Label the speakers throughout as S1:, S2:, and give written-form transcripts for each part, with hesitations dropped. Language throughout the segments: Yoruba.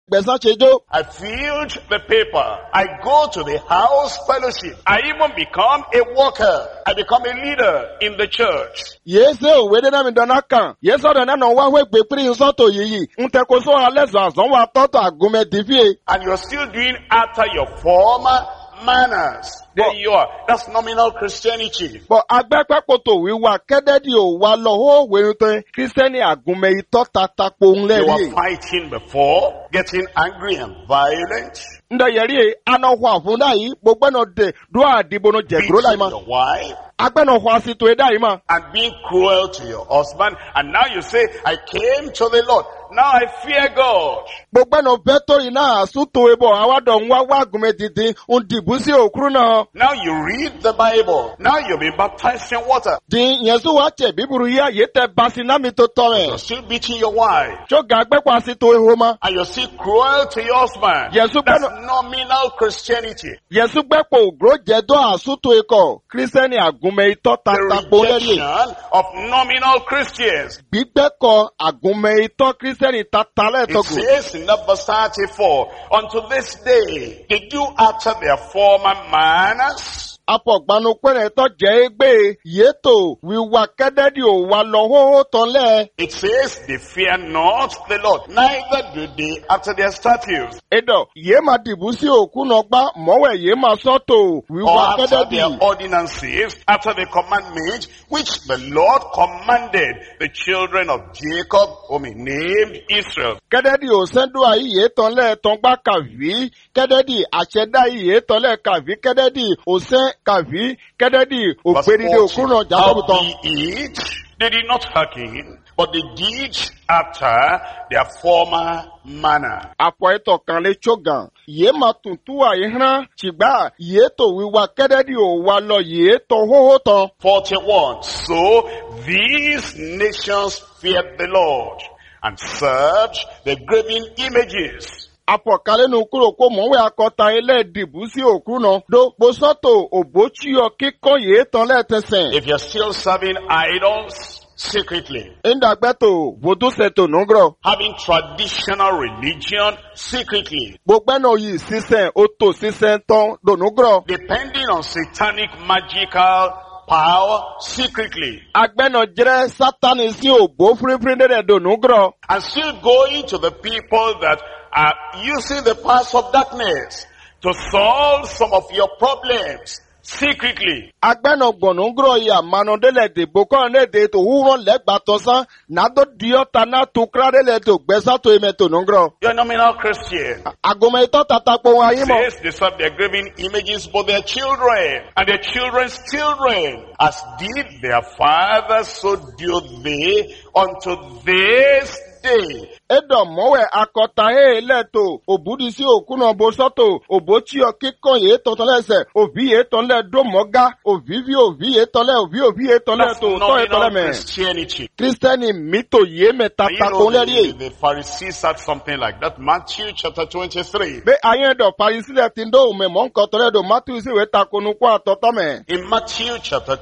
S1: gbẹ̀san ṣejó.
S2: I filled the paper. I go to the house fellowship. I even become a worker. I become a leader in the church.
S1: Yéésè òwe dénà mi dọ̀nà kan. Yéésè ọ̀dọ̀ náà wá wé gbé pírí nsọ́tò yìí. Ntẹ̀kọ́sọ́ alẹ́sọ̀ àzọ́wọ́ àtọ́tọ̀ àgùnmẹ̀dìfíè.
S2: And you're still doing after your former manners. There you are. That's nominal Christianity.
S1: Bọ̀ agbẹ́pẹ́pọ̀tò wíwá kẹ́dẹ́dì ò wá lọ ó wẹ̀rù tán kírísítẹ́nì àgùnmẹ̀ ìtọ́ tatapo
S2: You
S1: ńlẹ̀
S2: were
S1: rí.
S2: fighting before, getting angry and violent,
S1: Ndọ̀ yẹ̀rí ẹ̀ anọ̀hún àfúndà yìí gbogbo ẹ̀nà dẹ̀ dúró àdìbònú jẹ̀gbúrò láì
S2: beating
S1: mọ̀.
S2: your wife,
S1: Agbẹ́nà ọ̀hún àsìtò ẹ̀dá yìí mọ̀.
S2: and being cruel to your husband. And now you say, I came to the Lord. Now I fear God.
S1: Gbogbo ẹ̀nà vẹ́tọ̀rì náà àsútò ẹbọ̀ àwádọ̀ ń wá wá àgùnmẹ̀ dìdín ń dìbò sí òkúrú náà.
S2: Now you read the Bible. Now you'll be baptized in water.
S1: Dín yẹn sún wá tẹ̀ bíburú yá yé tẹ basi náà mi tó tọ́
S2: You're
S1: rẹ̀.
S2: still beating your wife.
S1: Ṣọ́gà agbẹ́pọ̀ àsìtò ehó mọ́.
S2: And you're still cruel to your husband.
S1: Yes, you
S2: That's
S1: better-
S2: nominal Christianity.
S1: Yẹ̀sùn gbẹ́pọ̀ ògbó jẹ́dọ́ àsútò ikọ̀ kírísítẹ́nì àgùnmẹ̀ ìtọ́
S2: The
S1: tatapo lẹ́rìí.
S2: rejection of nominal Christians.
S1: Gbígbẹ́kọ̀ àgùnmẹ̀ ìtọ́ kírísítẹ́nì tatalẹ̀
S2: It
S1: tọ́gù.
S2: says in that verse 34, unto this day, they do after their former manners.
S1: Apọ̀gbanu pẹ̀rẹ̀ tọ́ jẹ́ égbé yétò wíwá kẹ́dẹ́dì ò wá lọ hóhó tán lẹ̀.
S2: It says they fear not the Lord, neither do they after their statutes,
S1: Ẹ̀dọ̀ yé máa dìbò sí òkú náà gbá mọ́wẹ̀ yé máa sọ́tò
S2: or
S1: wíwá
S2: after
S1: kẹ́dẹ́dì.
S2: their ordinances, after the commandment which the Lord commanded the children of Jacob, whom he named Israel.
S1: Kẹ́dẹ́dì ò sẹ́ndú àyí yé tán lẹ̀ tán gbá kàví. Kẹ́dẹ́dì àṣẹdá yí yé tán lẹ̀ kàví. Kẹ́dẹ́dì ò sẹ́ kàví. Kẹ́dẹ́dì ò
S2: Verse
S1: gbérídé òkú náà
S2: 40,
S1: jábọ̀ tán.
S2: howbeit they did not hearken, but they did after their former manner.
S1: Àpọ̀ ẹ̀tọ̀ kan lè tsogan. Yé máa tuntun àyè hàn. Ṣìgbà yé tó wíwá kẹ́dẹ́dì ò wá lọ yé tán hóhó tán.
S2: 41. So these nations feared the Lord and served the graven images.
S1: Apọ̀kálẹ́nu kúrò kó mọ̀wé akọta ilé dìbò sí òkú náà. Dókpo sọ́tò òbóchíyọ kíkọ́ yé tán lẹ́tẹsẹ̀.
S2: If you're still serving idols secretly,
S1: Ìdàgbẹ́tò vòdúsẹ̀tò nùgrọ̀.
S2: having traditional religion secretly,
S1: Gbogbo ẹ̀nà yìí sísẹ̀ ó tò sísẹ̀ tán dònúgrọ̀.
S2: depending on satanic magical power secretly,
S1: Agbẹ́nà jẹ́rẹ́ sátani sí òbó fúnfún dẹ́dẹ̀ dònúgrọ̀.
S2: and still going to the people that are using the powers of darkness to solve some of your problems secretly.
S1: Agbẹ́nà gbọ̀núgrọ̀ yìí àmànudẹ́lẹ̀ dìbò kọ́ńdẹ́dẹ́ tó wúrọ̀ lẹ́gbàtọ̀ sán. Nàdó diọ́ta náà tó kúrádẹ́lẹ̀ tó gbẹ́sàtò ìmẹ̀ tònúgrọ̀.
S2: You're a nominal Christian.
S1: Àgùnmẹ̀ ìtọ́ tàtàpọ̀ wọn ayé mọ̀.
S2: Says they serve their graven images, but their children and their children's children, as did their fathers, so do they unto this day.
S1: Ẹ̀dọ̀ mọ́wẹ̀ akọta ẹ̀ lẹ́tọ̀ òbúdi sí òkú náà bó sọ́tò òbóchíyọ kíkọ́ yé tọ̀tọ̀ lẹ́sẹ̀ òbí yé tán lẹ́ dómọ́gá òbí yé tán lẹ́ òbí yé tán lẹ́
S2: That's
S1: tó tọ́ yé tán
S2: nominal
S1: lẹ́ mẹ́.
S2: Christianity.
S1: Kírísítẹ́nì mítò yé mẹ́ta
S2: And you
S1: tako
S2: know
S1: lẹ́rí èyí.
S2: the Pharisees had something like that. Matthew chapter 23.
S1: Bẹ́ ayé ẹ̀dọ̀ parisílẹ̀ ti ń dó òmè mọ́ nǹkan tọ́lẹ̀ dò Mátíù sì wé takonu kó àtọ́tọ́ mẹ́.
S2: In Matthew chapter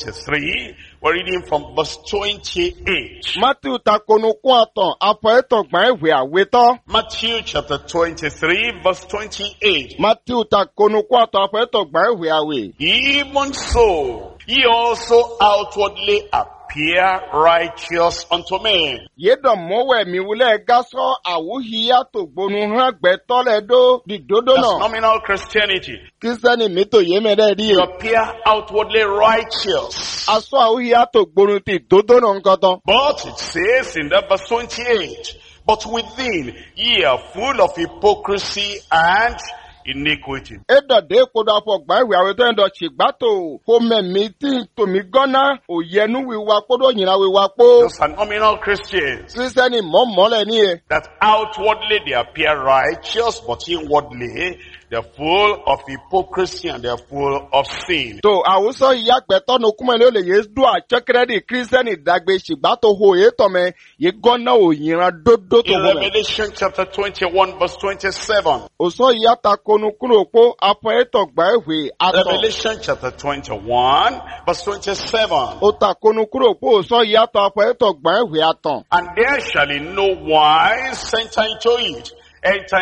S2: 23, we're reading from verse 28.
S1: Mátíù takonu kó àtọ̀ afọ ẹ̀tọ̀ gbọ́n ìwé àwetọ́.
S2: Matthew chapter 23, verse 28.
S1: Mátíù takonu kó àtọ̀ afọ ẹ̀tọ̀ gbọ́n ìwé àwè.
S2: Even so, ye also outwardly appear righteous unto men,
S1: Yédọ̀ mọ́wẹ̀ mi wulẹ̀ gásọ́ àwùhíyá tó gbónú hàn gbẹ́tọ́lẹ̀ dó dìdódó
S2: that's
S1: náà.
S2: nominal Christianity.
S1: Kírísítẹ́nì mítò yé mẹ́rẹ́ rí
S2: You
S1: e.
S2: appear outwardly righteous.
S1: Aṣọ àwùhíyá tó gbónú ti dódó náà nǹkan tán.
S2: But it says in that verse 28, but within ye are full of hypocrisy and iniquity.
S1: Édọ̀dé kodo afọ gbà ìwé àwẹ̀ tó ń dọ̀ ṣìgbàtò kó mẹ̀mí tí tòmí gánná òyẹnu wíwá kódó yìnrà wíwá pó.
S2: Those are nominal Christians.
S1: Kírísítẹ́nì mọ̀mọ́lẹ̀ ní e.
S2: That outwardly they appear righteous, but inwardly they're full of hypocrisy and they're full of sin.
S1: Tó àwùsọ ìyá gbẹ̀tọ́ ní okúmọ̀lẹ́ olè yé dùn àjẹkẹ́rẹ́dì kírísítẹ́nì dàgbé ṣìgbàtò hó yé tọ̀mẹ́ yé gánná òyìnrà dódó tó
S2: In
S1: wọ̀ mẹ́.
S2: Revelation chapter 21 verse 27.
S1: Òsọ ìyá ta konu kúrò pó afọ ẹ̀tọ̀ gbà ìwé àtọ̀.
S2: Revelation chapter 21 verse 27.
S1: Ó ta konu kúrò pó òsọ ìyá ta afọ ẹ̀tọ̀ gbà ìwé àtọ̀.
S2: And there shall in no wise enter into it. Enter